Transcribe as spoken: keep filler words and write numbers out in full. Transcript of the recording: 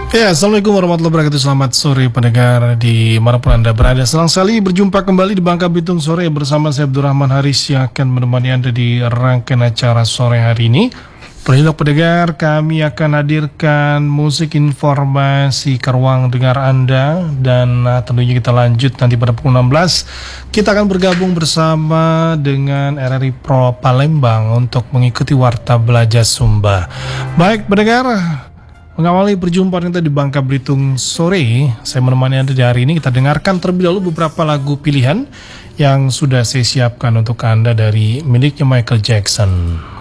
Ya, Assalamualaikum warahmatullahi wabarakatuh. Selamat sore pendengar di manapun Anda berada. Senang sekali berjumpa kembali di Bangka Belitung Sore bersama saya Abdurrahman Haris yang akan menemani Anda di rangkaian acara sore hari ini. Perhatikan pendengar, kami akan hadirkan musik informasi ke ruang dengar Anda. Dan uh, tentunya kita lanjut nanti pada pukul enam belas. Kita akan bergabung bersama dengan R R I Pro Palembang untuk mengikuti Warta Belajar Sumba. Baik pendengar, mengawali perjumpaan kita di Bangka Belitung Sore, saya menemani Anda di hari ini. Kita dengarkan terlebih dahulu beberapa lagu pilihan yang sudah saya siapkan untuk Anda dari miliknya Michael Jackson.